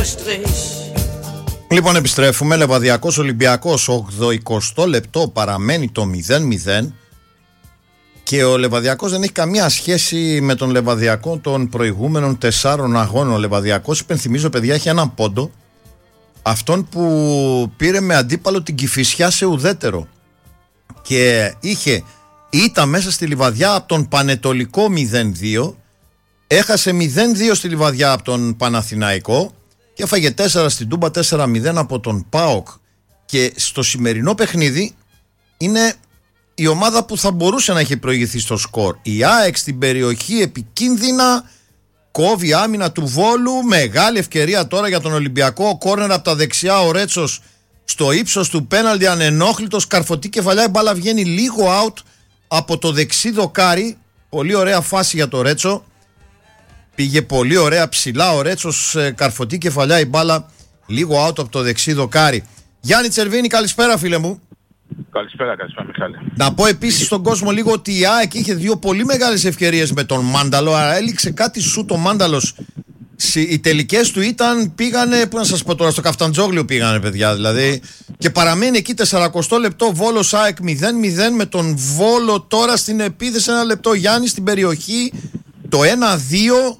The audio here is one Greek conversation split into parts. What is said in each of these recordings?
Λοιπόν, επιστρέφουμε. Λεβαδιακός Ολυμπιακός, 80 λεπτό, παραμένει το 0-0. Και ο Λεβαδιακός δεν έχει καμία σχέση με τον Λεβαδιακό των προηγούμενων 4 αγώνων. Ο Λεβαδιακός, υπενθυμίζω παιδιά, έχει έναν πόντο. Αυτόν που πήρε με αντίπαλο την Κηφισιά σε ουδέτερο. Και ήταν μέσα στη Λιβαδιά από τον Πανετολικό 0-2. Έχασε 0-2 στη Λιβαδιά από τον Παναθηναϊκό. Και έφαγε 4 στην Τούμπα, 4-0 από τον ΠΑΟΚ. Και στο σημερινό παιχνίδι είναι η ομάδα που θα μπορούσε να έχει προηγηθεί στο σκορ. Η ΑΕΚ στην περιοχή επικίνδυνα, κόβει άμυνα του Βόλου. Μεγάλη ευκαιρία τώρα για τον Ολυμπιακό. Κόρνερ από τα δεξιά, ο Ρέτσος στο ύψος του πέναλτι, ανενόχλητος, καρφωτή κεφαλιά. Η μπάλα βγαίνει λίγο out από το δεξί δοκάρι. Πολύ ωραία φάση για το Ρέτσο. Πήγε πολύ ωραία ψηλά ο Ρέτσος, καρφωτή κεφαλιά, η μπάλα λίγο out από το δεξί δοκάρι. Γιάννη Τσερβίνη, καλησπέρα φίλε μου. Καλησπέρα Μιχάλη. Να πω επίσης στον κόσμο λίγο ότι η ΑΕΚ είχε 2 πολύ μεγάλες ευκαιρίες με τον Μάνταλο, αλλά έληξε κάτι σου το Μάνταλος. Οι τελικές του πήγανε, πού να σας πω τώρα, στο Καφταντζόγλιο πήγανε παιδιά δηλαδή. Και παραμένει εκεί 40 λεπτό, Βόλος ΑΕΚ 0-0 με τον Βόλο τώρα στην επίθεση. 1 λεπτό Γιάννη στην περιοχή, το 1-2.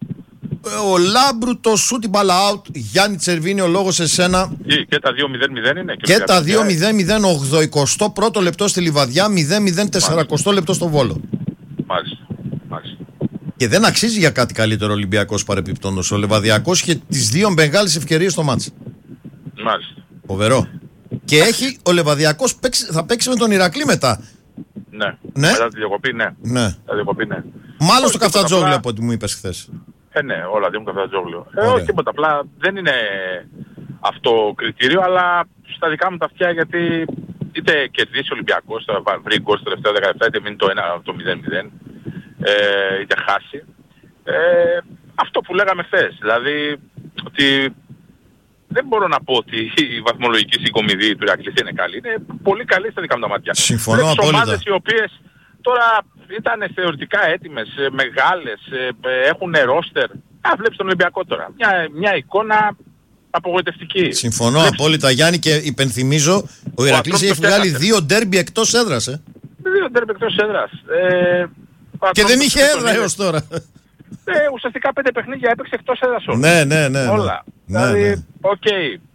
Ο Λάμπρου το σου την μπάλα out. Γιάννη Τσερβίνη, ο λόγος σε σένα. Και τα 2-0-0 είναι. Και τα 2-0-0, 81 λεπτό στη Λιβαδιά, 0-0, 40 λεπτό στο Βόλο. Μάλιστα. Και δεν αξίζει για κάτι καλύτερο ο Ολυμπιακός παρεπιπτόντος. Ο Λεβαδιακός είχε τις 2 μεγάλες ευκαιρίες στο μάτς. Μάλιστα. Φοβερό. Και ο Λεβαδιακός θα παίξει με τον Ηρακλή μετά. Ναι. Μετά τη διακοπή, ναι. Μάλλον στο Καφτατζόγλιο από ό,τι μου είπες χθες. Ναι, όλα δίνουν Καφτατζόγλιο. Όχι τίποτα, απλά δεν είναι αυτό κριτήριο, αλλά στα δικά μου τα αυτιά, γιατί είτε κερδίσει ο Ολυμπιακός, θα βρει γκολ στο τελευταίο 17, είτε μείνει το 0-0, είτε χάσει. Αυτό που λέγαμε χθες, δηλαδή ότι δεν μπορώ να πω ότι η βαθμολογική συγκομιδή του Ηρακλή είναι καλή. Είναι πολύ καλή στα δικά μου τα μάτια. Συμφωνώ απόλυτα. Ομάδες οι οποίες τώρα ήταν θεωρητικά έτοιμες, μεγάλες, έχουν ρόστερ. Βλέπεις τον Ολυμπιακό τώρα. Μια εικόνα απογοητευτική. Συμφωνώ απόλυτα Γιάννη, και υπενθυμίζω ο Ηρακλής έχει βγάλει 2 ντέρμπι εκτός έδρας. 2 ντέρμπι εκτός έδρας. Και δεν είχε έδρα έως τώρα. Ουσιαστικά 5 παιχνίδια έπαιξε εκτός έδρας όλα. Ναι. Όλα. Δηλαδή, οκ.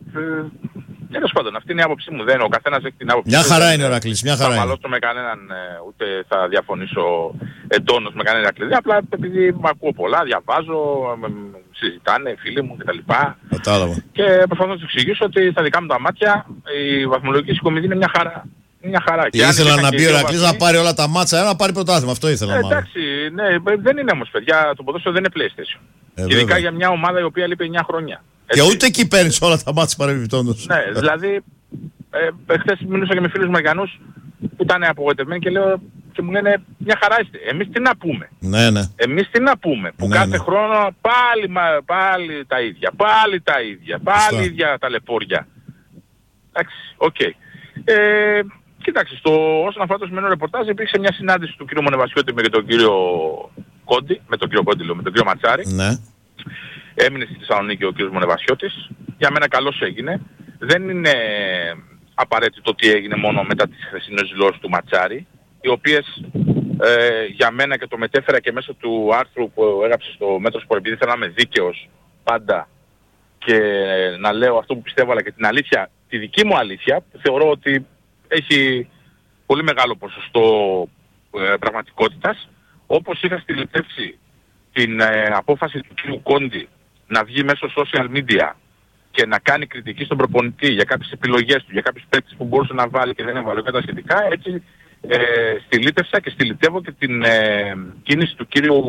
Τέλος πάντων, αυτή είναι η άποψή μου. Ο καθένας έχει την άποψή. Μια χαρά είναι ο Ηρακλής, μια χαρά. Θα μαλώσω με κανέναν, ούτε θα διαφωνήσω εντόνως με κανέναν Ηρακλή. Απλά επειδή μου ακούω πολλά, διαβάζω, συζητάνε φίλοι μου κτλ. Κατάλαβα. Και προσπαθώ να τους εξηγήσω ότι στα δικά μου τα μάτια η βαθμολογική συγκομιδή είναι μια χαρά. Μια χαρά. Και ήθελα να μπει ο Ηρακλής να πάρει όλα τα μάτσα, να πάρει πρωτάθλημα. Αυτό ήθελα να εντάξει, ναι, δεν είναι όμως παιδιά. Το ποδόσφαιρο δεν είναι PlayStation. Ειδικά για μια ομάδα η οποία λείπει 9 χρόνια. Και ούτε εκεί παίρνεις όλα τα μάτσα παρεμπιπτόντως. Ναι, δηλαδή χθες μιλούσα και με φίλους Μαριανούς που ήταν απογοητευμένοι και μου λένε μια χαρά είστε. Εμείς τι να πούμε. Ναι. Εμείς τι να πούμε. Που κάθε χρόνο πάλι τα ίδια. Πάλι ίδια τα λεπόρια. Εντάξει, οκ. Κοίταξε, όσον αφορά το σημερινό ρεπορτάζ, υπήρξε μια συνάντηση του κ. Μονεβασιώτη με τον κύριο Κόντι, με τον κύριο Ματσάρη. Ναι. Έμεινε στη Θεσσαλονίκη ο κ. Μονεβασιώτης. Για μένα καλώς έγινε. Δεν είναι απαραίτητο ότι έγινε μόνο μετά τις χθεσινές δηλώσεις του Ματσάρη, οι οποίες για μένα, και το μετέφερα και μέσω του άρθρου που έγραψε στο Μέτρο Σπορ, επειδή θέλω να είμαι δίκαιος πάντα και να λέω αυτό που πιστεύω, αλλά και την αλήθεια, τη δική μου αλήθεια, που θεωρώ ότι έχει πολύ μεγάλο ποσοστό πραγματικότητας. Όπως είχα στυλιτεύσει την απόφαση του κ. Κόντι να βγει μέσω social media και να κάνει κριτική στον προπονητή για κάποιες επιλογές του, για κάποιους παίκτες που μπορούσε να βάλει και δεν έβαλε και τα σχετικά, έτσι στυλίτευσα και στυλιτεύω και την κίνηση του κύριου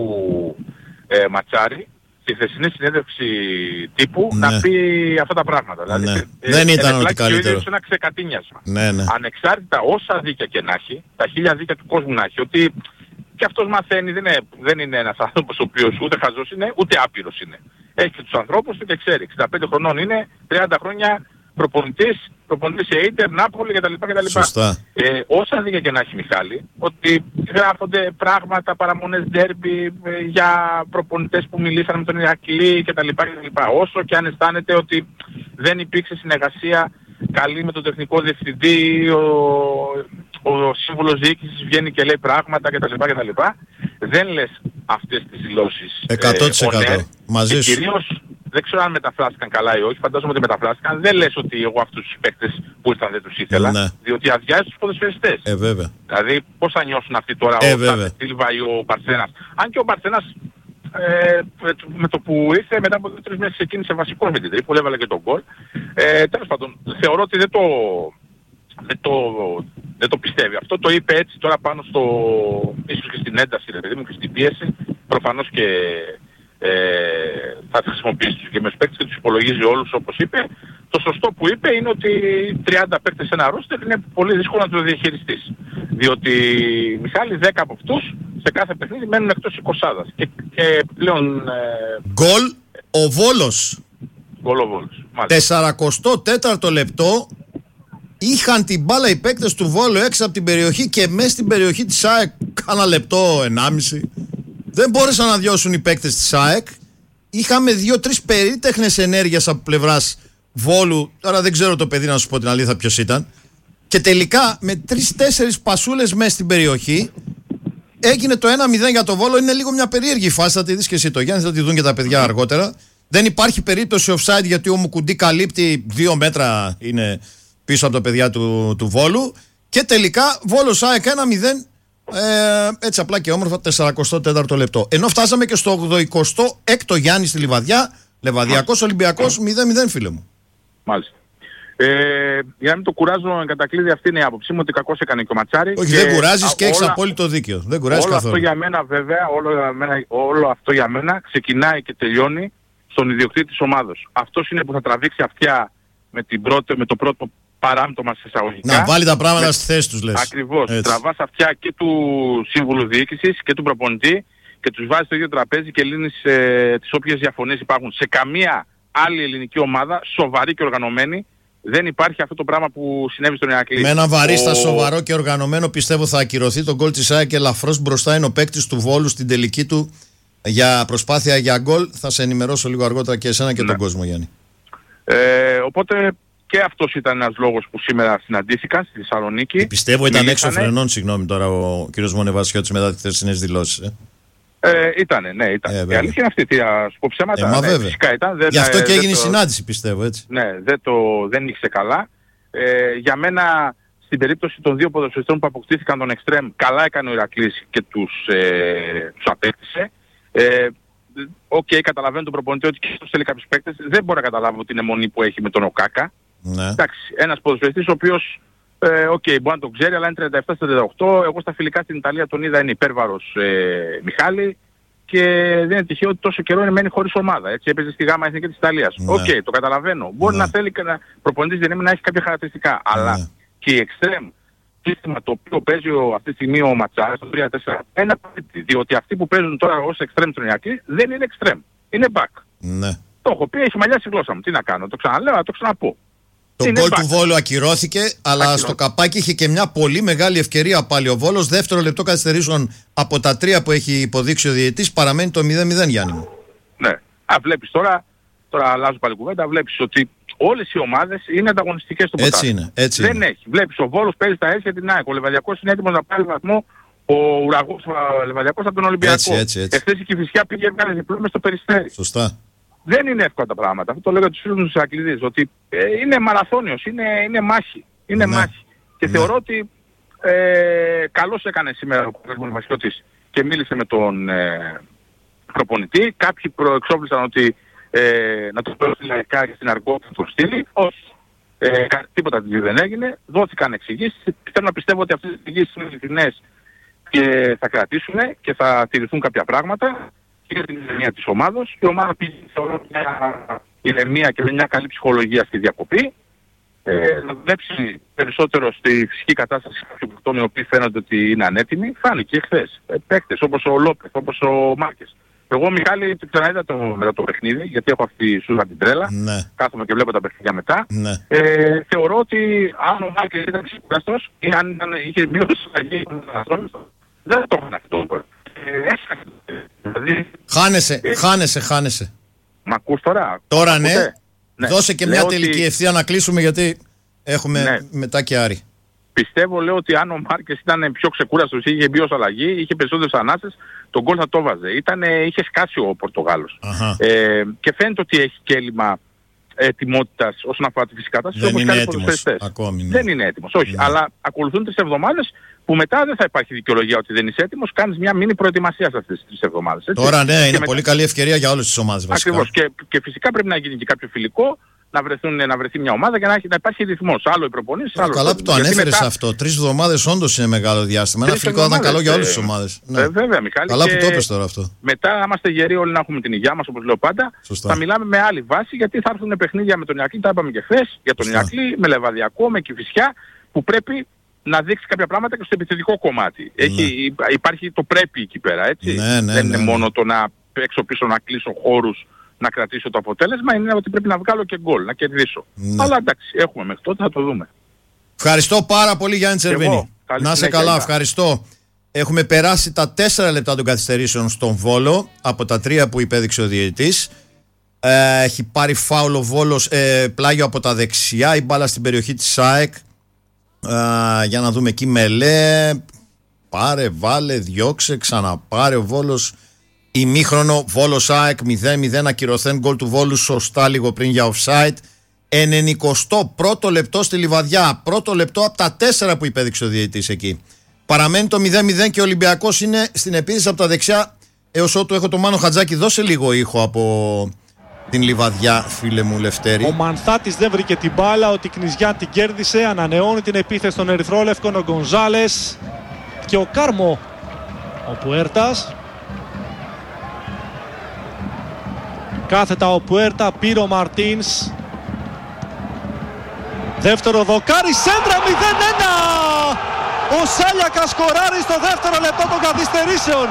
Ματσάρη στη χθεσινή συνέντευξη τύπου, ναι, να πει αυτά τα πράγματα. Ναι. Δηλαδή, δεν ήταν ότι καλύτερο. Είναι ένα ξεκατίνιασμα. Ναι. Ανεξάρτητα όσα δίκαια και να έχει, τα 1000 δίκαια του κόσμου να έχει, ότι και αυτός μαθαίνει, δεν είναι ένας άνθρωπος ο οποίος ούτε χαζός είναι, ούτε άπειρος είναι. Έχει και τους ανθρώπους του και ξέρει. 65 χρονών είναι, 30 χρόνια προπονητής σε Ίντερ, Νάπολη κτλ. Σωστά. Όσα δίκαια και να έχει Μιχάλη, ότι γράφονται πράγματα, παραμονές ντέρμπι για προπονητές που μιλήσαν με τον Ηρακλή κτλ. Όσο και αν αισθάνεται ότι δεν υπήρξε συνεργασία καλή με τον τεχνικό διευθυντή, ο σύμβουλος διοίκησης βγαίνει και λέει πράγματα κτλ. Δεν λες αυτές τις δηλώσεις 100% μαζί σου. Κυρίως δεν ξέρω αν μεταφράστηκαν καλά ή όχι, φαντάζομαι ότι μεταφράστηκαν. Δεν λες ότι εγώ αυτούς τους παίκτες που ήρθαν δεν τους ήθελα, ναι. Διότι αδειάζει τους ποδοσφαιριστές. Βέβαια. Δηλαδή πώς θα νιώσουν αυτοί τώρα ο Σάντε Σίλβα ή ο Μπαρσένας. Αν και ο Μπαρσένας με το που ήρθε μετά από 2-3 μήνες ξεκίνησε βασικός με την Τρίπολη, έβαλε και τον γκολ. Τέλος πάντων, θεωρώ ότι δεν το πιστεύει. Αυτό το είπε έτσι τώρα πάνω στο, ίσως και στην ένταση, ρε παιδί μου, και στην πίεση. Προφανώς και θα χρησιμοποιήσει τους και με τους παίκτες και τους υπολογίζει όλους όπως είπε. Το σωστό που είπε είναι ότι 30 παίκτες σε ένα ρόστερ είναι πολύ δύσκολο να το διαχειριστείς. Διότι Μιχάλη 10 από αυτούς σε κάθε παιχνίδι μένουν εκτός 20. Και πλέον... Γκολ ο Βόλος. Γκολ ο Βόλος. 44ο λεπτό. Είχαν την μπάλα οι παίκτες του Βόλου έξω από την περιοχή και μέσα στην περιοχή της ΑΕΚ κάνα λεπτό, 1,5. Δεν μπόρεσαν να διώσουν οι παίκτες της ΑΕΚ. Είχαμε 2-3 περίτεχνες ενέργειες από πλευράς Βόλου. Τώρα δεν ξέρω το παιδί, να σου πω την αλήθεια ποιος ήταν. Και τελικά με 3-4 πασούλες μέσα στην περιοχή έγινε το 1-0 για το Βόλο. Είναι λίγο μια περίεργη φάση. Θα τη δεις και εσύ το Γιάννη, θα τη δουν και τα παιδιά αργότερα. Δεν υπάρχει περίπτωση offside γιατί ο Μουκουντή καλύπτει 2 μέτρα είναι πίσω από τα παιδιά του Βόλου. Και τελικά Βόλος ΑΕΚ 1-0. Έτσι απλά και όμορφα 44ο λεπτό. Ενώ φτάσαμε και στο 86ο Γιάννη στη Λιβαδιά. Λεβαδιακός Ολυμπιακός 0-0, φίλε μου. Μάλιστα. Για να μην το κουράζω, εν κατακλείδη, αυτή είναι η άποψή μου, ότι κακώς έκανε και ο Ματσάρη. Όχι, δεν κουράζεις και έχεις απόλυτο δίκιο. Δεν κουράζεις όλο καθόλου. Αυτό για μένα, βέβαια, όλο αυτό για μένα ξεκινάει και τελειώνει στον ιδιοκτήτη της ομάδος. Αυτός είναι που θα τραβήξει αυτιά με το πρώτο παράμπτωμα σε εισαγωγικά. Να βάλει τα πράγματα στη θέση τους, λες. Ακριβώς. Τραβάς αυτιά και του σύμβουλου διοίκησης και του προπονητή και τους βάζεις στο ίδιο τραπέζι και λύνεις τις όποιες διαφωνίες υπάρχουν. Σε καμία άλλη ελληνική ομάδα, σοβαρή και οργανωμένη, δεν υπάρχει αυτό το πράγμα που συνέβη στον Ηρακλή. Με ένα βαρίστα σοβαρό και οργανωμένο πιστεύω θα ακυρωθεί τον γκολ της ΑΕΚ και ελαφρώς μπροστά είναι ο παίκτης του Βόλου στην τελική του για προσπάθεια για γκολ. Θα σε ενημερώσω λίγο αργότερα και εσένα και τον κόσμο, Γιάννη. Οπότε και αυτός ήταν ένας λόγος που σήμερα συναντήθηκαν στη Θεσσαλονίκη. Πιστεύω ήταν έξω φρενών, συγγνώμη τώρα ο κύριος Μονεβασιώτης μετά τις θερινές δηλώσεις. Ήτανε, ναι, ήταν. Η αλήθεια είναι αυτή, τι ας πω ψέματα, ναι, φυσικά ήταν. Γι' αυτό και έγινε η συνάντηση, πιστεύω, έτσι. Ναι, δεν ήξερε καλά. Για μένα, στην περίπτωση των δύο ποδοσφαιριστών που αποκτήθηκαν τον Εκστρέμ, καλά έκανε ο Ηρακλής και τους απέκτησε. Καταλαβαίνω τον προπονητή ότι και τους θέλει κάποιους παίκτες. Δεν μπορώ να καταλάβω την αιμονή που έχει με τον Οκάκα. Ναι. Εντάξει, ένας ποδοσφαιριστής ο οποίος μπορεί να το ξέρει, αλλά είναι 37-38. Εγώ στα φιλικά στην Ιταλία τον είδα, είναι υπέρβαρος Μιχάλη και δεν είναι τυχαίο ότι τόσο καιρό μένει χωρίς ομάδα. Έτσι έπαιζε στη γάμα εθνική της Ιταλίας. Ναι. Το καταλαβαίνω. Μπορεί να θέλει και να προπονητής δεν είναι να έχει κάποια χαρακτηριστικά. Αλλά και η extreme σύστημα το οποίο παίζει αυτή τη στιγμή ο Ματσάρης, το 3-4, διότι αυτοί που παίζουν τώρα ως extreme στον Ηρακλή δεν είναι extreme. Είναι back. Ναι. Το έχω πει, έχει μαλλιάσει η γλώσσα μου. Τι να κάνω, το ξαναλέω, να το ξαναπώ. Το γκολ του Βόλου ακυρώθηκε, αλλά στο καπάκι είχε και μια πολύ μεγάλη ευκαιρία πάλι ο Βόλος. Δεύτερο λεπτό καθυστερήσεων από τα 3 που έχει υποδείξει ο διαιτητής, παραμένει το 0-0, Γιάννη μου. Ναι. Βλέπεις τώρα αλλάζω πάλι κουβέντα, βλέπεις ότι όλες οι ομάδες είναι ανταγωνιστικές στο πρωτάθλημα. Έτσι δεν είναι. Έχει. Βλέπεις ο Βόλος παίζει τα έτσι για την ΑΕΚ, ο Λεβαδιακός είναι έτοιμος να πάρει βαθμό, ο Ουραγός, ο Λεβαδιακός από τον Ολυμπιακό. Έτσι. Εχθές η Κηφισιά πήγε έβγαλε διπλό μες στο Περιστέρι. Σωστά. Δεν είναι εύκολα τα πράγματα. Αυτό το λέω για τους φίλους μου τους Ηρακλήδες, ότι είναι μαραθώνιος, είναι μάχη. Είναι μάχη. Και θεωρώ ότι καλώς έκανε σήμερα ο κ. Μονεβασιώτης και μίλησε με τον προπονητή. Κάποιοι προεξόφλησαν ότι να το πω στην λαϊκά και στην αργό θα το στείλει. Όχι. Τίποτα δεν έγινε. Δόθηκαν εξηγήσεις. Θέλω να πιστεύω ότι αυτές οι εξηγήσεις είναι ειλικρινές και θα κρατήσουν και θα τηρηθούν κάποια πράγματα και για την ηρεμία της ομάδος. Η ομάδα πήγε θεωρώ μια ηρεμία και με μια καλή ψυχολογία στη διακοπή. Να δουλέψει περισσότερο στη φυσική κατάσταση κάποιων παικτών οι οποίοι φαίνονται ότι είναι ανέτοιμοι. Φάνηκε χθες. Παίκτες όπως ο Λόπεθ, όπως ο Μάρκες. Εγώ, Μιχάλη, ξαναείδα μετά το παιχνίδι, γιατί έχω αυτή η σούζα την τρέλα. Ναι. Κάθομαι και βλέπω τα παιχνίδια μετά. Ναι. Θεωρώ ότι αν ο Μάρκες ήταν ξεκουραστός ή αν είχε μειώσει τη αλλαγή των ανθρώπων, δεν θα το έκανε αυτό. Δηλαδή... Χάνεσαι. Μ' ακούς τώρα? Τώρα ναι. Δώσε και μια τελική ευθεία να κλείσουμε, γιατί έχουμε μετά και Άρη. Πιστεύω, λέω, ότι αν ο Μάρκες ήταν πιο ξεκούραστος, είχε μπει ως αλλαγή, είχε περισσότερες ανάσες, τον γκολ θα το βάζε. Είχε σκάσει ο Πορτογάλος. Και φαίνεται ότι έχει και έλλειμμα ετοιμότητας όσον αφορά τη φυσική κατάσταση. Δεν είναι έτοιμος ακόμη. Ναι. Δεν είναι έτοιμος, όχι. Ναι. Αλλά ακολουθούν 3 εβδομάδες που μετά δεν θα υπάρχει δικαιολογία ότι δεν είσαι έτοιμος. Κάνεις μια μήνυ προετοιμασία σε αυτές τις 3 εβδομάδες. Έτσι. Τώρα ναι, είναι πολύ καλή ευκαιρία για όλες τις ομάδες βασικά. Ακριβώς. Και φυσικά πρέπει να γίνει και κάποιο φιλικό, να βρεθεί μια ομάδα και να υπάρχει ρυθμός. Άλλο οι προπονήσεις, άλλο. Καλά που το ανέφερες αυτό. 3 εβδομάδες όντως είναι μεγάλο διάστημα. Ένα φιλικό θα ήταν καλό για όλες τις ομάδες. Βέβαια, Μιχάλη. Καλά που το είπες τώρα αυτό. Μετά, είμαστε γεροί όλοι να έχουμε την υγειά μας, όπως λέω πάντα. Σωστά. Θα μιλάμε με άλλη βάση, γιατί θα έρθουν παιχνίδια με τον Ηρακλή. Τα είπαμε και χθες. Για τον Ηρακλή, με Λεβαδιακό, με Κηφισιά, που πρέπει να δείξει κάποια πράγματα και στο επιθετικό κομμάτι. Υπάρχει το πρέπει εκεί πέρα, έτσι. Δεν είναι μόνο το να έξω πίσω να κλείσω χώρους, να κρατήσω το αποτέλεσμα, είναι ότι πρέπει να βγάλω και γκολ, να κερδίσω. Αλλά εντάξει, έχουμε μέχρι τότε, θα το δούμε. Ευχαριστώ πάρα πολύ, Γιάννη Τσερβίνη. Να είσαι καλά, ευχαριστώ. Έχουμε περάσει τα 4 λεπτά των καθυστερήσεων στον Βόλο, από τα 3 που υπέδειξε ο διαιτητής. Έχει πάρει φάουλ ο Βόλος, πλάγιο από τα δεξιά, η μπάλα στην περιοχή της ΑΕΚ. Για να δούμε εκεί, Μελέ, πάρε, βάλε, διώξε, ξαναπάρε ο Βόλος. Ημίχρονο, Βόλος ΑΕΚ 0-0, ακυρωθέν γκολ του Βόλου σωστά λίγο πριν για offside. 91ο λεπτό στη Λιβαδιά, πρώτο λεπτό από τα 4 που υπέδειξε ο διαιτητής εκεί. Παραμένει το 0-0 και ο Ολυμπιακός είναι στην επίθεση από τα δεξιά, έως ότου έχω το Μάνο Χατζάκη. Δώσε λίγο ήχο από την Λιβαδιά, φίλε μου Λευτέρη. Ο Μανθάτης δεν βρήκε την μπάλα, ο Τικνιζιάν την κέρδισε, ανανεώνει την επίθεση των Ερυθρόλευκων ο Γκονζάλες και ο Κάρμο, ο Πουέρτας. Κάθετα ο Πουέρτα, πήρε ο Μαρτίνς. Δεύτερο δοκάρι, σέντρα 0-1. Ο Σάλιακας σκοράρει στο δεύτερο λεπτό των καθυστερήσεων.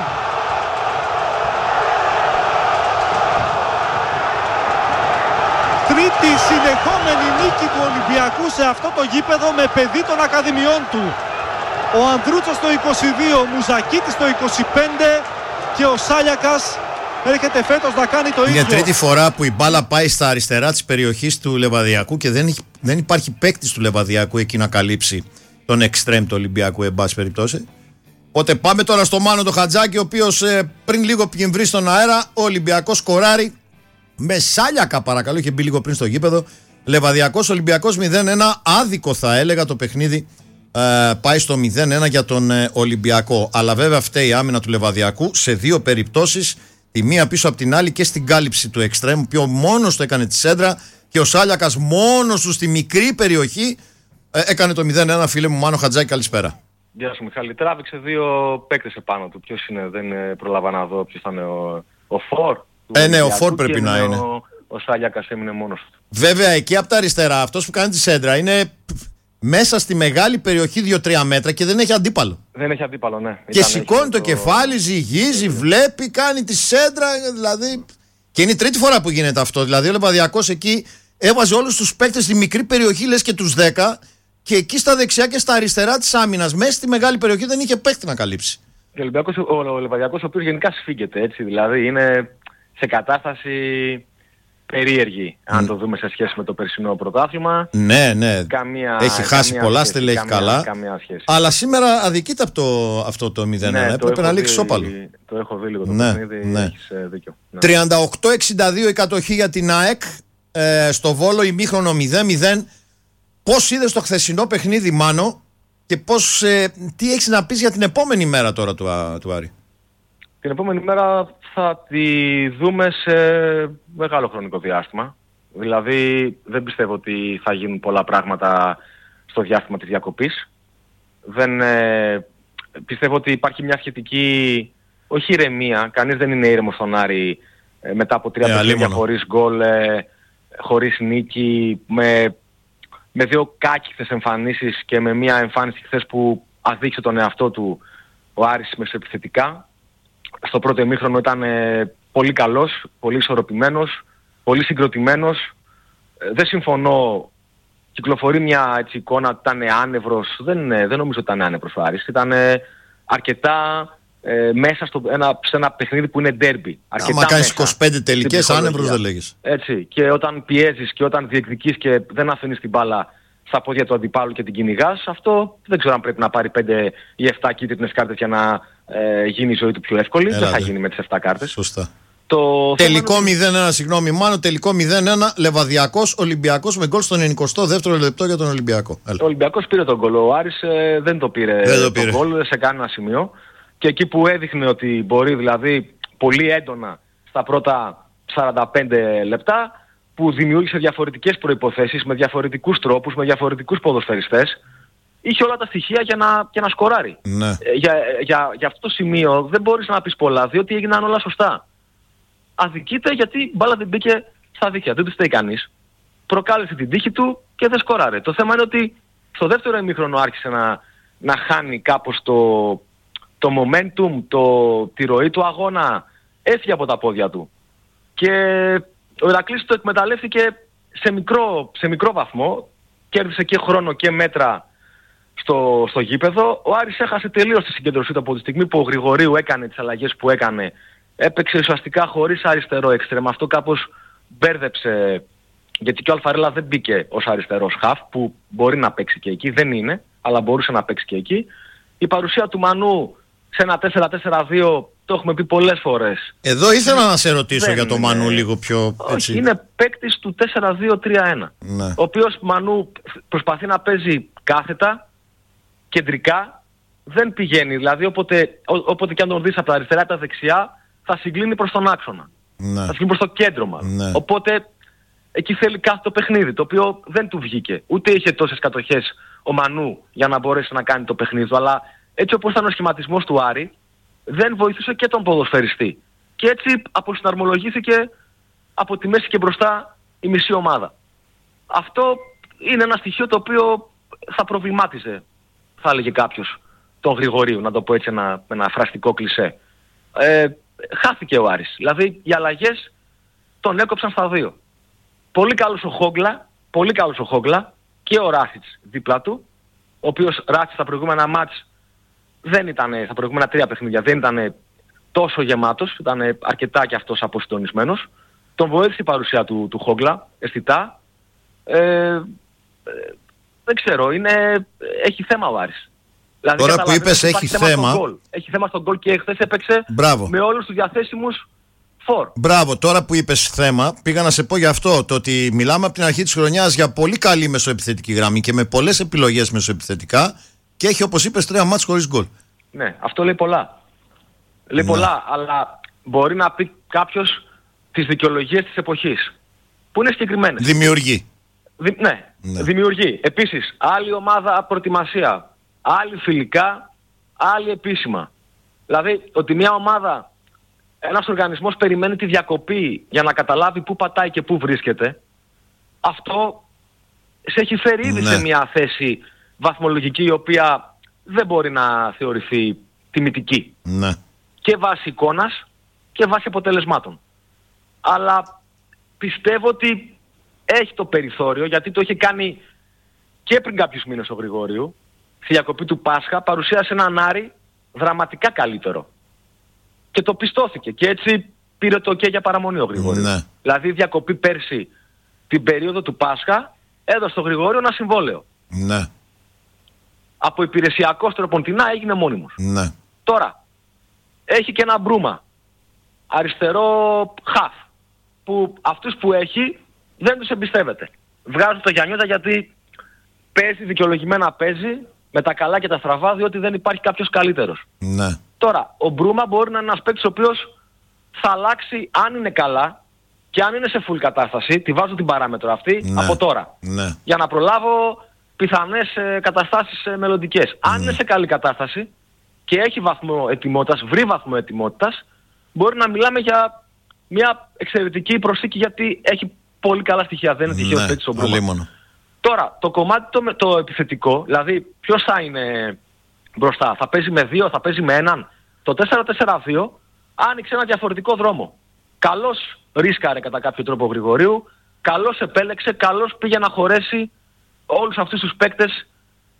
Τρίτη συνεχόμενη νίκη του Ολυμπιακού σε αυτό το γήπεδο με παιδί των ακαδημιών του. Ο Ανδρούτσος στο 22, ο Μουζακίτης στο 25 και ο Σάλιακας έρχεται φέτος να κάνει το ίδιο. Είναι τρίτη φορά που η μπάλα πάει στα αριστερά της περιοχής του Λεβαδιακού και δεν υπάρχει παίκτης του Λεβαδιακού εκεί να καλύψει τον εξτρέμ του Ολυμπιακού, εν πάση περιπτώσει. Οπότε πάμε τώρα στο Μάνο το Χατζάκη, ο οποίος πριν λίγο πήγε βρει στον αέρα. Ο Ολυμπιακός σκοράρει με Σάλιακα, παρακαλώ, είχε μπει λίγο πριν στο γήπεδο. Λεβαδιακός Ολυμπιακός 0-1, άδικο θα έλεγα το παιχνίδι. Πάει στο 0-1 για τον Ολυμπιακό. Αλλά βέβαια φταίει η άμυνα του Λεβαδιακού σε 2 περιπτώσεις. Τη μία πίσω από την άλλη και στην κάλυψη του εξτρέμ, που μόνος του έκανε τη σέντρα, και ο Σάλιακας μόνος του στη μικρή περιοχή έκανε το 0-1. Φίλε μου Μάνο Χατζάκη, καλησπέρα. Γεια σου Μιχάλη. Τράβηξε 2 παίκτες επάνω του. Ποιος είναι, δεν προλάβα να δω ποιος ήταν ο Φορ. Ναι, ο Φορ πρέπει να είναι. Ο Σάλιακας έμεινε μόνος του. Βέβαια εκεί από τα αριστερά αυτός που κάνει τη σέντρα είναι μέσα στη μεγάλη περιοχή 2-3 μέτρα και δεν έχει αντίπαλο. Δεν έχει αντίπαλο, ναι. Και σηκώνει το κεφάλι, ζυγίζει, βλέπει, κάνει τη σέντρα, δηλαδή. Και είναι η τρίτη φορά που γίνεται αυτό. Δηλαδή ο Λεβαδιακός εκεί έβαζε όλους τους παίκτες στη μικρή περιοχή, λες και τους 10, και εκεί στα δεξιά και στα αριστερά της άμυνας, μέσα στη μεγάλη περιοχή δεν είχε παίκτη να καλύψει. Και ο Λεβαδιακός, ο οποίος γενικά σφίγγεται, έτσι, δηλαδή είναι σε κατάσταση περίεργη, αν το δούμε σε σχέση με το περσινό πρωτάθλημα. Ναι. Έχει χάσει πολλά στελέχη, καλά. Αλλά σήμερα αδικείται από αυτό το 0-1. Έπρεπε να λήξει σώπαλο. Το έχω δει λίγο το παιχνίδι, έχεις δίκιο. 38-62 η κατοχή για την ΑΕΚ. Στο Βόλο ημίχρονο 0-0. Πώς είδες το χθεσινό παιχνίδι, Μάνο, και τι έχεις να πεις για την επόμενη μέρα τώρα του Άρη? Την επόμενη μέρα θα τη δούμε σε μεγάλο χρονικό διάστημα. Δηλαδή δεν πιστεύω ότι θα γίνουν πολλά πράγματα στο διάστημα της διακοπής. Πιστεύω ότι υπάρχει μια σχετική, όχι ηρεμία, κανείς δεν είναι ήρεμος στον Άρη μετά από 3 παιχνίδια χωρίς γκολ, χωρίς νίκη, με 2 κάκικτες εμφανίσεις και με μια εμφάνιση χθες που αδείξε τον εαυτό του ο Άρης μεσοεπιθετικά. Στο πρώτο ημίχρονο ήταν πολύ καλός, πολύ ισορροπημένος, πολύ συγκροτημένος. Δεν συμφωνώ, κυκλοφορεί μια έτσι, εικόνα ότι ήταν άνευρος. Δεν νομίζω ότι ήταν άνευρος ο Άρης. Ήταν αρκετά μέσα σε ένα παιχνίδι που είναι ντέρμπι. Άμα κάνεις 25 τελικές, άνευρος δεν λέγεις. Έτσι, και όταν πιέζεις και όταν διεκδικείς και δεν αφήνεις την μπάλα στα πόδια του αντιπάλου και την κυνηγάς, αυτό δεν ξέρω αν πρέπει να πάρει 5 ή 7 κίτρινες κάρτες για να γίνει η ζωή του πιο εύκολη. Δεν θα γίνει με τις 7 κάρτες. Σωστά. Τελικό 0-1, συγγνώμη Μάνο, τελικό 0-1, Λεβαδιακός Ολυμπιακός με γκολ στον 92ο λεπτό για τον Ολυμπιακό. Ο Ολυμπιακός πήρε τον γκολ, ο Άρης δεν το πήρε τον γκολ σε κανένα σημείο. Και εκεί που έδειχνε ότι μπορεί δηλαδή πολύ έντονα στα πρώτα 45 λεπτά, που δημιούργησε διαφορετικές προϋποθέσεις, με διαφορετικούς τρόπους, με διαφορετικούς ποδοσφαιριστές, είχε όλα τα στοιχεία για να σκοράρει. Ναι. Για αυτό το σημείο δεν μπορείς να πεις πολλά, διότι έγιναν όλα σωστά. Αδικείται γιατί η μπάλα δεν μπήκε στα δίχτυα, δεν του φταίει κανείς. Προκάλεσε την τύχη του και δεν σκοράρε. Το θέμα είναι ότι στο δεύτερο ημίχρονο άρχισε να χάνει κάπως το momentum, τη ροή του αγώνα, έφυγε από τα πόδια του. Και ο Ηρακλής το εκμεταλλεύτηκε σε μικρό βαθμό, κέρδισε και χρόνο και μέτρα στο γήπεδο. Ο Άρης έχασε τελείως τη συγκέντρωσή του από τη στιγμή που ο Γρηγορίου έκανε τις αλλαγές που έκανε. Έπαιξε ουσιαστικά χωρίς αριστερό εξτρέμ. Αυτό κάπως μπέρδεψε, γιατί και ο Αλφαρέλα δεν μπήκε ως αριστερός χαφ, που μπορεί να παίξει και εκεί, δεν είναι, αλλά μπορούσε να παίξει και εκεί. Η παρουσία του Μανού σε ένα 4-4-2, το έχουμε πει πολλές φορές. Εδώ ήθελα να σε ρωτήσω για το Μανού λίγο πιο έτσι. Όχι, είναι παίκτης του 4-2-3-1. Ναι. Ο οποίος Μανού προσπαθεί να παίζει κάθετα, κεντρικά, δεν πηγαίνει. Δηλαδή όποτε και αν τον δεις από τα αριστερά ή τα δεξιά, θα συγκλίνει προς τον άξονα. Ναι. Θα συγκλίνει προς το κέντρο μάλλον. Ναι. Οπότε εκεί θέλει κάθετο παιχνίδι, το οποίο δεν του βγήκε. Ούτε είχε τόσες κατοχές ο Μανού για να μπορέσει να κάνει το παιχνίδι, αλλά έτσι όπως ήταν ο σχηματισμός του Άρη, δεν βοηθούσε και τον ποδοσφαιριστή. Και έτσι αποσυναρμολογήθηκε από τη μέση και μπροστά η μισή ομάδα. Αυτό είναι ένα στοιχείο το οποίο θα προβλημάτιζε, θα έλεγε κάποιος, τον Γρηγορίου, να το πω έτσι με ένα φραστικό κλισέ. Χάθηκε ο Άρης. Δηλαδή οι αλλαγές τον έκοψαν στα δύο. Πολύ καλός ο Χόγκλα και ο Ράσιτς δίπλα του, ο οποίος Ράσιτς στα προηγούμενα μάτς στα προηγούμενα 3 παιχνίδια δεν ήταν τόσο γεμάτος, ήταν αρκετά κι αυτός αποσυντονισμένος. Τον βοήθησε η παρουσία του Χόγκλα, αισθητά. Δεν ξέρω, έχει θέμα ο Άρης. Δηλαδή, τώρα που είπες έχει θέμα. Έχει θέμα στον γκολ και χθες έπαιξε με όλους τους διαθέσιμους φορ. Μπράβο, τώρα που είπες θέμα, πήγα να σε πω για αυτό. Το ότι μιλάμε από την αρχή της χρονιάς για πολύ καλή μεσοεπιθετική γραμμή και με πολλές επιλογές μεσοεπιθετικά και έχει, όπως είπες, 3 μάτς χωρίς γκολ. Ναι, αυτό λέει πολλά. Λέει πολλά, αλλά μπορεί να πει κάποιος τις δικαιολογίες της εποχής, που είναι συγκεκριμένες. Δημιουργεί. Ναι, δημιουργεί. Επίσης, άλλη ομάδα προετοιμασία, άλλη φιλικά, άλλη επίσημα. Δηλαδή, ότι μια ομάδα, ένας οργανισμός περιμένει τη διακοπή για να καταλάβει πού πατάει και πού βρίσκεται, αυτό σε έχει φέρει ήδη σε μια θέση βαθμολογική η οποία δεν μπορεί να θεωρηθεί τιμητική. Ναι. Και βάσει εικόνας και βάσει αποτελεσμάτων. Αλλά πιστεύω ότι έχει το περιθώριο, γιατί το είχε κάνει και πριν κάποιους μήνες ο Γρηγόριου, στη διακοπή του Πάσχα παρουσίασε έναν Άρη δραματικά καλύτερο. Και το πιστώθηκε και έτσι πήρε το OK για παραμονή ο Γρηγόριος. Ναι. Δηλαδή η διακοπή πέρσι την περίοδο του Πάσχα έδωσε στο Γρηγόριο ένα συμβόλαιο. Ναι. Από υπηρεσιακό τροποντινά έγινε μόνιμος. Ναι. Τώρα έχει και ένα Μπρούμα, αριστερό χαφ, που αυτούς που έχει δεν τους εμπιστεύεται. Βγάζουν το Γιαννιώτα γιατί παίζει, δικαιολογημένα παίζει, με τα καλά και τα στραβά, διότι δεν υπάρχει κάποιος καλύτερος. Ναι. Τώρα, ο Μπρούμα μπορεί να είναι ένας παίκτης ο οποίος θα αλλάξει αν είναι καλά και αν είναι σε full κατάσταση, τη βάζω την παράμετρο αυτή από τώρα. Ναι. Για να προλάβω πιθανές καταστάσεις μελλοντικές. Αν είναι σε καλή κατάσταση και έχει βαθμό ετοιμότητας, βρει βαθμό ετοιμότητας, μπορεί να μιλάμε για μια εξαιρετική προσθήκη, γιατί έχει πολύ καλά στοιχεία. Δεν είναι τυχαίο παίκτης ο Μπρούμα. Τώρα, το κομμάτι το επιθετικό, δηλαδή ποιος θα είναι μπροστά, θα παίζει με 2, θα παίζει με 1. Το 4-4-2 άνοιξε ένα διαφορετικό δρόμο. καλώς ρίσκαρε κατά κάποιο τρόπο ο Γρηγορίου, καλώς επέλεξε, καλώς πήγε να χωρέσει όλους αυτούς τους παίκτες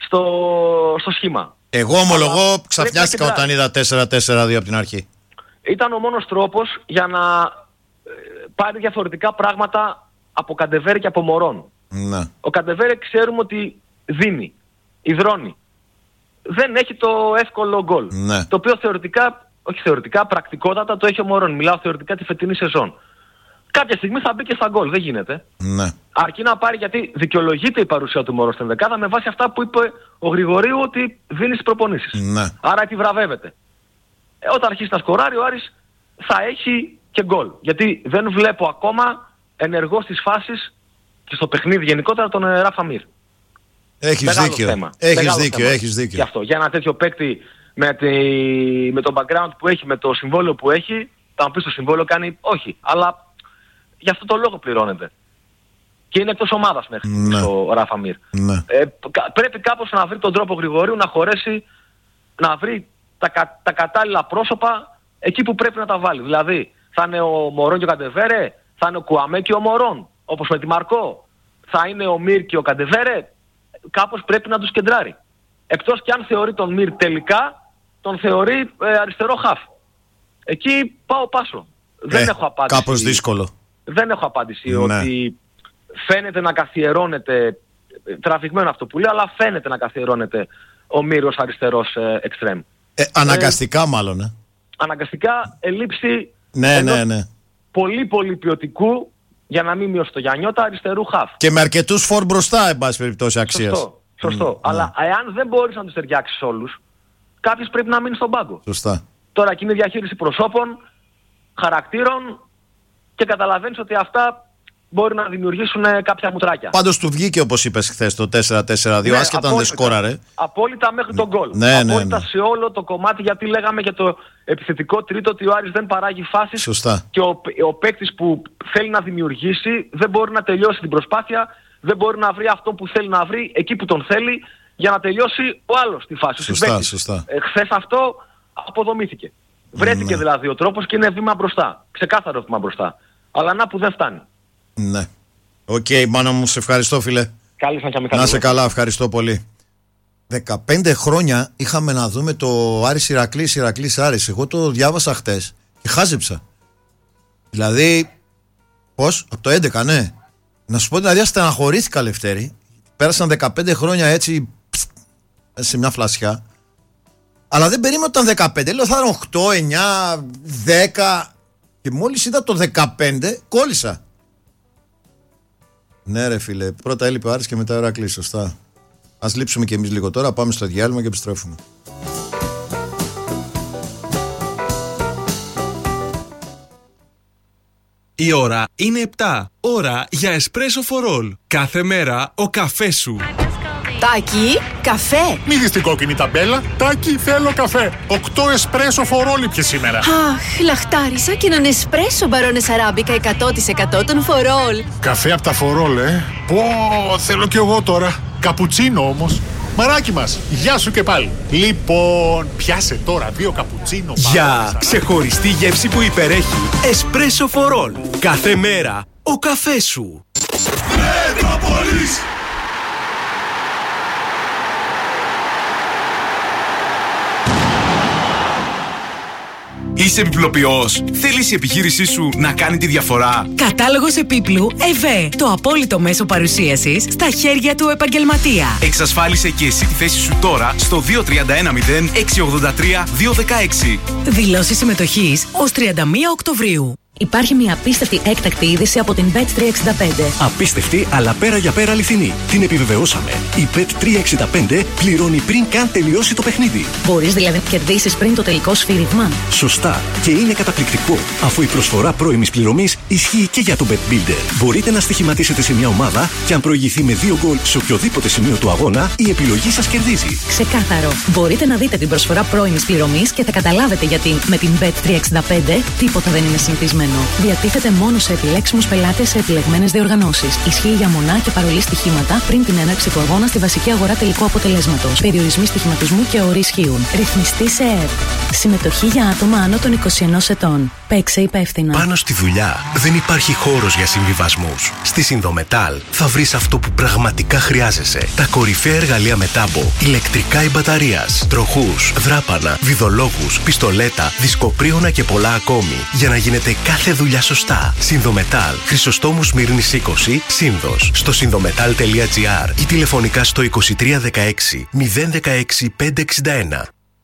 στο σχήμα. Εγώ ομολογώ ξαφνιάστηκα όταν είδα 4-4-2 από την αρχή. Ήταν ο μόνος τρόπος για να πάρει διαφορετικά πράγματα από Καντεβέρε και από Μωρόν. Ναι. Ο Καντεβέρε ξέρουμε ότι δίνει, υδρώνει. Δεν έχει το εύκολο γκολ. Ναι. Το οποίο θεωρητικά, πρακτικότατα το έχει ο Μωρόν. Μιλάω θεωρητικά τη φετινή σεζόν. Κάποια στιγμή θα μπει και στα γκολ. Δεν γίνεται. Ναι. Αρκεί να πάρει, γιατί δικαιολογείται η παρουσία του Μωρόν στην δεκάδα με βάση αυτά που είπε ο Γρηγορίου ότι δίνει στις προπονήσεις. Ναι. Άρα επιβραβεύεται. Όταν αρχίσει να σκοράρει, ο Άρης θα έχει και γκολ. Γιατί δεν βλέπω ακόμα ενεργό στις φάσεις και στο παιχνίδι γενικότερα τον Ράφα Μιρ. Έχεις δίκιο. Έχεις δίκιο. Γι' αυτό. Για ένα τέτοιο παίκτη με το background που έχει, με το συμβόλαιο που έχει, θα μου πεις το συμβόλαιο κάνει όχι. Αλλά γι' αυτό το λόγο πληρώνεται. Και είναι εκτός ομάδας μέχρι ο Ράφα Μιρ. Ναι. Πρέπει κάπως να βρει τον τρόπο Γρηγορίου να χωρέσει, να βρει τα κατάλληλα πρόσωπα εκεί που πρέπει να τα βάλει. Δηλαδή θα είναι ο Μωρόν και ο Καντεβέρε, θα είναι ο Κουαμέ και ο Μωρόν, όπως με τη Μαρκό. Θα είναι ο Μιρ και ο Καντεβέρε. Κάπως πρέπει να τους κεντράρει. Εκτός και αν θεωρεί τον Μιρ τελικά, τον θεωρεί αριστερό χαφ. Εκεί πάω πάσο. Δεν έχω απάντηση. Κάπως δύσκολο. Δεν έχω απάντηση ότι φαίνεται να καθιερώνεται, τραβηγμένο αυτό που λέω, αλλά φαίνεται να καθιερώνεται ο Μιρ ως αριστερός εξτρέμ. Αναγκαστικά μάλλον. Αναγκαστικά ελείψει πολύ πολύ ποιοτικού, για να μην μειώσει το Γιαννιώτα, αριστερού χαφ. Και με αρκετούς φορ μπροστά, εν πάση περιπτώσει, αξίας. Σωστό. Αλλά εάν δεν μπορείς να τους ταιριάξεις όλους, κάποιος πρέπει να μείνει στον πάγκο. Σωστά. Τώρα εκεί είναι διαχείριση προσώπων, χαρακτήρων και καταλαβαίνεις ότι αυτά μπορεί να δημιουργήσουν κάποια μουτράκια. Πάντως του βγήκε, όπως είπες χθες, το 4-4-2, άσχετα αν δεν σκόραρε. Απόλυτα μέχρι τον γκολ. Απόλυτα σε όλο το κομμάτι, γιατί λέγαμε για το επιθετικό τρίτο ότι ο Άρης δεν παράγει φάσεις. Σωστά. Και ο παίκτης που θέλει να δημιουργήσει δεν μπορεί να τελειώσει την προσπάθεια, δεν μπορεί να βρει αυτό που θέλει να βρει εκεί που τον θέλει για να τελειώσει ο άλλος τη φάση. Σωστά. Χθες αυτό αποδομήθηκε. Βρέθηκε δηλαδή ο τρόπος και είναι βήμα μπροστά. Ξεκάθαρο βήμα μπροστά. Αλλά να που δεν φτάνει. Ναι. Οκ, Μάνο μου, σε ευχαριστώ, φίλε. Καλή σαν και Μιχάλη. Να σε καλά, ευχαριστώ πολύ. 15 χρόνια είχαμε να δούμε το Άρης Ηρακλής Άρης. Εγώ το διάβασα χτες και χάζεψα. Δηλαδή, πώς, από το 11, ναι. Να σου πω, δηλαδή, στεναχωρήθηκα, Λευτέρη. Πέρασαν 15 χρόνια έτσι σε μια φλασιά. Αλλά δεν περίμενα όταν 15. Λέω θα ήταν 8, 9, 10. Και μόλις είδα το 15, κόλλησα. Ναι, ρε φίλε. Πρώτα έλειπε ο Άρης και μετά ο Ηρακλής. Σωστά. Ας λείψουμε κι εμείς λίγο τώρα. Πάμε στο διάλειμμα και επιστρέφουμε. Η ώρα είναι 7. Ώρα για Espresso for All. Κάθε μέρα ο καφές σου. Τάκη, καφέ. Μη δεις την κόκκινη ταμπέλα. Τάκη, θέλω καφέ. 8 espresso for all πια σήμερα. Αχ, λαχτάρισα και έναν espresso μπαρόνες αράμπικα 100% των for all. Καφέ από τα for all, Πω, θέλω κι εγώ τώρα. Καπουτσίνο όμως. Μαράκι μας, γεια σου και πάλι. Λοιπόν, πιάσε τώρα 2 καπουτσίνο. Για ξεχωριστή γεύση που υπερέχει. Espresso for all. Κάθε μέρα ο καφές σου. Είσαι επιπλοποιός. Θέλεις η επιχείρησή σου να κάνει τη διαφορά. Κατάλογος επίπλου ΕΒΕ. Το απόλυτο μέσο παρουσίασης στα χέρια του επαγγελματία. Εξασφάλισε και εσύ τη θέση σου τώρα στο 2310 683 216. Δηλώσεις συμμετοχής ως 31 Οκτωβρίου. Υπάρχει μια απίστευτη έκτακτη είδηση από την Bet365. Απίστευτη, αλλά πέρα για πέρα αληθινή. Την επιβεβαιώσαμε. Η Bet365 πληρώνει πριν καν τελειώσει το παιχνίδι. Μπορείς δηλαδή να κερδίσεις πριν το τελικό σφύριγμα. Σωστά. Και είναι καταπληκτικό, αφού η προσφορά πρώιμης πληρωμής ισχύει και για το Bet Builder. Μπορείτε να στοιχηματίσετε σε μια ομάδα και αν προηγηθεί με 2 γκολ σε οποιοδήποτε σημείο του αγώνα, η επιλογή σας κερδίζει. Ξεκάθαρο. Μπορείτε να δείτε την προσφορά πρώιμης πληρωμής και θα καταλάβετε γιατί με την Bet365 τίποτα δεν είναι συνηθισμένο. κείμενο. Διατίθεται μόνο σε επιλέξιμους πελάτες σε επιλεγμένες διοργανώσεις. Ισχύει για μονά και παρολί στοιχήματα πριν την έναρξη του αγώνα στη βασική αγορά τελικού αποτελέσματος. Περιορισμοί στοιχηματισμού και όροι ισχύουν. Ρυθμιστή σε ΕΕΠ. Συμμετοχή για άτομα άνω των 21 ετών. Παίξε υπεύθυνα. Πάνω στη δουλειά δεν υπάρχει χώρος για συμβιβασμούς. Στη Συνδομετάλ θα βρεις αυτό που πραγματικά χρειάζεσαι. Τα κορυφαία εργαλεία με τάμπο, ηλεκτρικά ή μπαταρίας, τροχούς, δράπανα, βιδολόγους, πιστολέτα, δισκοπρίωνα και πολλά ακόμη. Για να γίνεται κάθε δουλειά σωστά. Συνδομετάλ, Χρυσοστόμου Σμύρνης 20, Σύνδος. Στο συνδομετάλ.gr ή τηλεφωνικά στο 2316 016 561.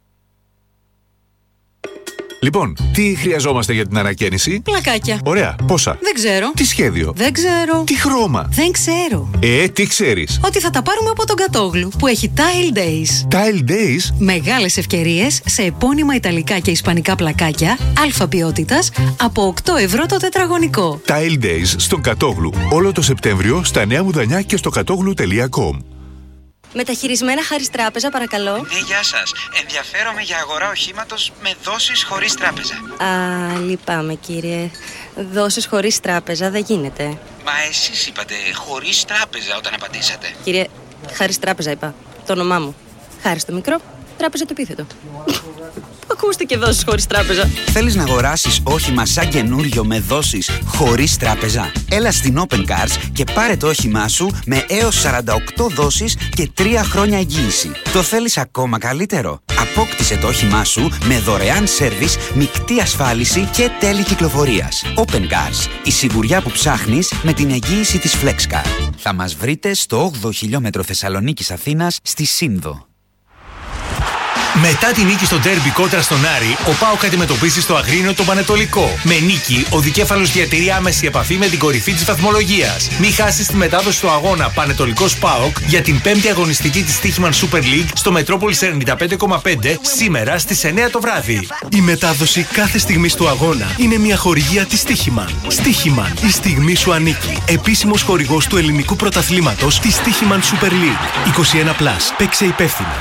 Λοιπόν, τι χρειαζόμαστε για την ανακαίνιση? Πλακάκια. Ωραία. Πόσα? Δεν ξέρω. Τι σχέδιο? Δεν ξέρω. Τι χρώμα? Δεν ξέρω. Τι ξέρεις? Ότι θα τα πάρουμε από τον Κατόγλου που έχει Tile Days. Tile Days? Μεγάλες ευκαιρίες σε επώνυμα ιταλικά και ισπανικά πλακάκια αλφα ποιότητας από 8 ευρώ το τετραγωνικό. Tile Days στον Κατόγλου. Όλο το Σεπτέμβριο στα Νέα Μουδανιά και στο κατόγλου.com. Μεταχειρισμένα χάρις τράπεζα, παρακαλώ. Ναι, γεια σας. Ενδιαφέρομαι για αγορά οχήματος με δόσεις χωρίς τράπεζα. Λυπάμαι, κύριε. Δόσεις χωρίς τράπεζα δεν γίνεται. Μα εσείς είπατε χωρίς τράπεζα όταν απαντήσατε. Κύριε, χάρις τράπεζα είπα. Το όνομά μου. Χάρις το μικρό, τράπεζα το επίθετο. Ακούστηκε δόσεις χωρίς τράπεζα. Θέλεις να αγοράσεις όχημα σαν καινούριο με δόσεις χωρίς τράπεζα? Έλα στην Open Cars και πάρε το όχημά σου με έως 48 δόσεις και 3 χρόνια εγγύηση. Το θέλεις ακόμα καλύτερο? Απόκτησε το όχημά σου με δωρεάν σέρβις, μεικτή ασφάλιση και τέλη κυκλοφορίας. Open Cars. Η σιγουριά που ψάχνεις με την εγγύηση της FlexCar. Θα μας βρείτε στο 8ο χιλιόμετρο Θεσσαλονίκης Αθήνας στη Σύνδο. Μετά τη νίκη στο ντέρμπι κόντρα στον Άρη, ο ΠΑΟΚ αντιμετωπίζει στο Αγρίνιο τον Πανετολικό. Με νίκη, ο δικέφαλος διατηρεί άμεση επαφή με την κορυφή της βαθμολογίας. Μη χάσεις τη μετάδοση του αγώνα Πανετολικός ΠΑΟΚ για την 5η αγωνιστική της Στίχημαν Super League στο Μετρόπολης 95,5 σήμερα στις 9 το βράδυ. Η μετάδοση κάθε στιγμής του αγώνα είναι μια χορηγία της Στίχημαν. Στίχημαν, η στιγμή σου ανήκει. Επίσημος χορηγός του ελληνικού πρωταθλήματος της Στίχημαν Super League. 21+. Παίξε υπεύθυνα.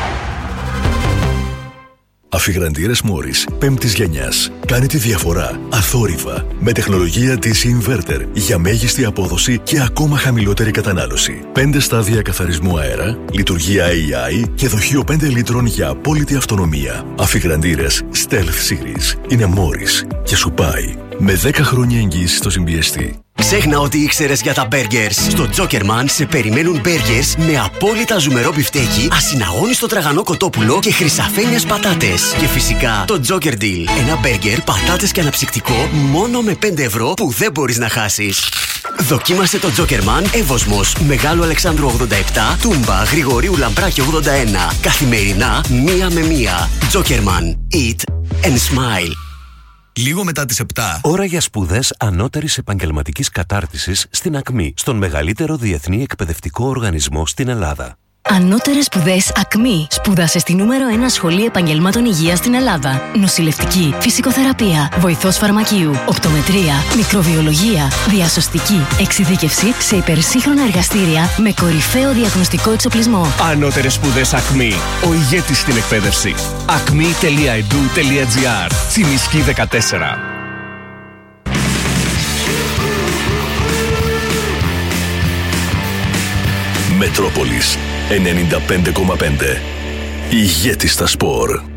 Αφιγραντήρες Μόρις 5ης γενιάς. Κάνει τη διαφορά αθόρυβα με τεχνολογία DC Inverter για μέγιστη απόδοση και ακόμα χαμηλότερη κατανάλωση. 5 στάδια καθαρισμού αέρα, λειτουργία AI και δοχείο 5 λίτρων για απόλυτη αυτονομία. Αφιγραντήρες Stealth Series είναι Μόρις και σου πάει με 10 χρόνια εγγύηση στο συμπιεστή. Ξέχνα ό,τι ήξερες για τα μπέργκερς. Στο Jokerman σε περιμένουν μπέργκερς με απόλυτα ζουμερό μπιφτέκι, ασυναγώνιστο τραγανό κοτόπουλο και χρυσαφένιες πατάτες. Και φυσικά το Joker Deal. Ένα μπέργκερ, πατάτες και αναψυκτικό μόνο με 5 ευρώ που δεν μπορείς να χάσεις. Δοκίμασε το Jokerman Εύωσμος, Μεγάλου Αλεξάνδρου 87, Τούμπα, Γρηγορίου Λαμπράκη 81. Καθημερινά 1 με 1. Jokerman. Eat and smile. Λίγο μετά τις 7. Ώρα για σπουδές ανώτερης επαγγελματικής κατάρτισης στην ΑΚΜΗ, στον μεγαλύτερο διεθνή εκπαιδευτικό οργανισμό στην Ελλάδα. Ανώτερες σπουδές ΑΚΜΗ. Σπούδασε στη νούμερο 1 σχολή επαγγελμάτων υγείας στην Ελλάδα. Νοσηλευτική, φυσικοθεραπεία, βοηθός φαρμακείου, οπτομετρία, μικροβιολογία, διασωστική, εξειδίκευση σε υπερσύγχρονα εργαστήρια με κορυφαίο διαγνωστικό εξοπλισμό. Ανώτερες σπουδές ΑΚΜΗ. Ο ηγέτης στην εκπαίδευση. acmi.edu.gr. Τσιμισκή 14. Μετρόπολης 95,5. Ηγέτης στα σπορ.